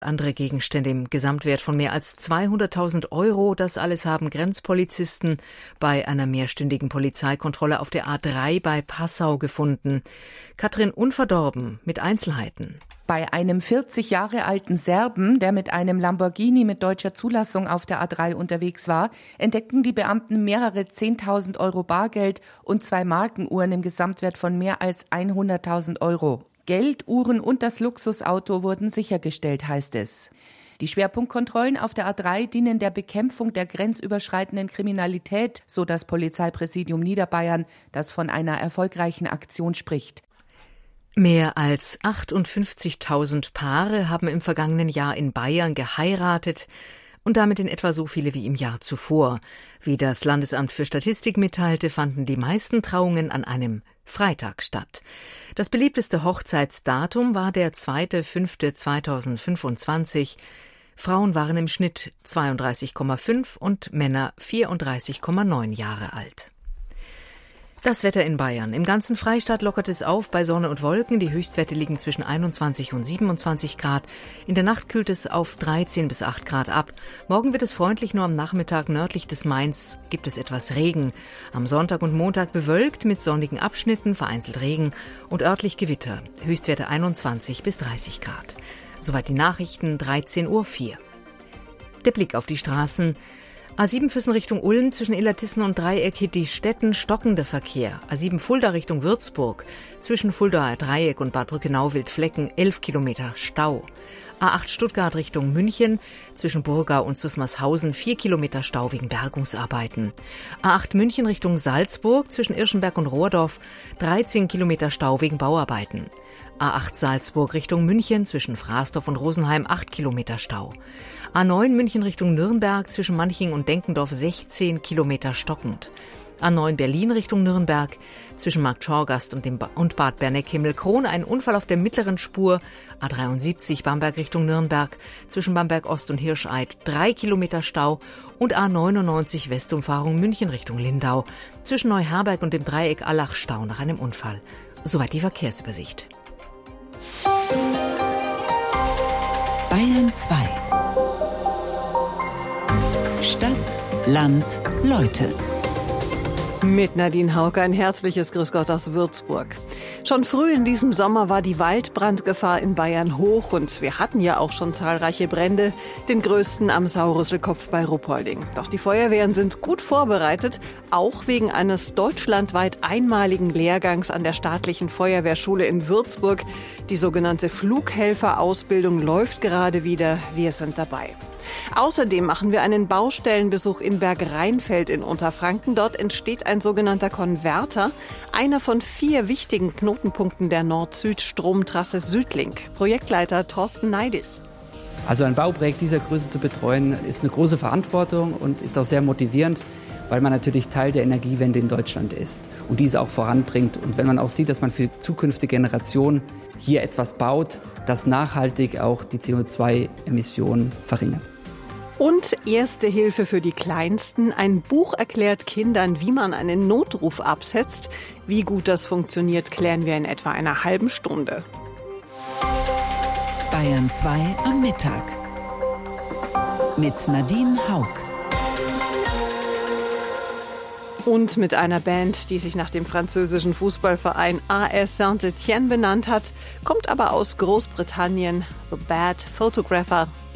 Andere Gegenstände im Gesamtwert von mehr als 200.000 Euro. Das alles haben Grenzpolizisten bei einer mehrstündigen Polizeikontrolle auf der A3 bei Passau gefunden. Katrin Unverdorben mit Einzelheiten. Bei einem 40 Jahre alten Serben, der mit einem Lamborghini mit deutscher Zulassung auf der A3 unterwegs war, entdeckten die Beamten mehrere 10.000 Euro Bargeld und 2 Markenuhren im Gesamtwert von mehr als 100.000 Euro. Geld, Uhren und das Luxusauto wurden sichergestellt, heißt es. Die Schwerpunktkontrollen auf der A3 dienen der Bekämpfung der grenzüberschreitenden Kriminalität, so das Polizeipräsidium Niederbayern, das von einer erfolgreichen Aktion spricht. Mehr als 58.000 Paare haben im vergangenen Jahr in Bayern geheiratet und damit in etwa so viele wie im Jahr zuvor. Wie das Landesamt für Statistik mitteilte, fanden die meisten Trauungen an einem Freitag statt. Das beliebteste Hochzeitsdatum war der 2.5.2025. Frauen waren im Schnitt 32,5 und Männer 34,9 Jahre alt. Das Wetter in Bayern. Im ganzen Freistaat lockert es auf bei Sonne und Wolken. Die Höchstwerte liegen zwischen 21 und 27 Grad. In der Nacht kühlt es auf 13 bis 8 Grad ab. Morgen wird es freundlich, nur am Nachmittag nördlich des Mains gibt es etwas Regen. Am Sonntag und Montag bewölkt mit sonnigen Abschnitten, vereinzelt Regen und örtlich Gewitter. Höchstwerte 21 bis 30 Grad. Soweit die Nachrichten, 13:04 Uhr. Der Blick auf die Straßen. A7 Füssen Richtung Ulm zwischen Illertissen und Dreieck Hittich-Stetten stockender Verkehr. A7 Fulda Richtung Würzburg zwischen Fuldaer Dreieck und Bad Brückenau-Wildflecken 11 Kilometer Stau. A8 Stuttgart Richtung München zwischen Burgau und Susmarshausen 4 Kilometer Stau wegen Bergungsarbeiten. A8 München Richtung Salzburg zwischen Irschenberg und Rohrdorf 13 Kilometer Stau wegen Bauarbeiten. A8 Salzburg Richtung München zwischen Fraßdorf und Rosenheim 8 Kilometer Stau. A9 München Richtung Nürnberg zwischen Manching und Denkendorf 16 Kilometer stockend. A9 Berlin Richtung Nürnberg zwischen Marktschorgast und Bad Berneck-Himmelkron ein Unfall auf der mittleren Spur. A73 Bamberg Richtung Nürnberg zwischen Bamberg Ost und Hirscheid 3 Kilometer Stau und A99 Westumfahrung München Richtung Lindau zwischen Neuherberg und dem Dreieck Allach Stau nach einem Unfall. Soweit die Verkehrsübersicht. Bayern 2. Stadt, Land, Leute. Mit Nadine Hauke ein herzliches Grüß Gott aus Würzburg. Schon früh in diesem Sommer war die Waldbrandgefahr in Bayern hoch und wir hatten ja auch schon zahlreiche Brände, den größten am Saurüsselkopf bei Ruppolding. Doch die Feuerwehren sind gut vorbereitet, auch wegen eines deutschlandweit einmaligen Lehrgangs an der staatlichen Feuerwehrschule in Würzburg. Die sogenannte Flughelferausbildung läuft gerade wieder, wir sind dabei. Außerdem machen wir einen Baustellenbesuch in Bergrheinfeld in Unterfranken. Dort entsteht ein sogenannter Konverter, einer von 4 wichtigen Knotenpunkten der Nord-Süd-Stromtrasse Südlink. Projektleiter Thorsten Neidig. Also ein Bauprojekt dieser Größe zu betreuen, ist eine große Verantwortung und ist auch sehr motivierend, weil man natürlich Teil der Energiewende in Deutschland ist und diese auch voranbringt. Und wenn man auch sieht, dass man für zukünftige Generationen hier etwas baut, das nachhaltig auch die CO2-Emissionen verringert. Und Erste Hilfe für die Kleinsten. Ein Buch erklärt Kindern, wie man einen Notruf absetzt. Wie gut das funktioniert, klären wir in etwa einer halben Stunde. Bayern 2 am Mittag. Mit Nadine Hauke. Und mit einer Band, die sich nach dem französischen Fußballverein AS Saint-Étienne benannt hat, kommt aber aus Großbritannien. The Bad Photographer.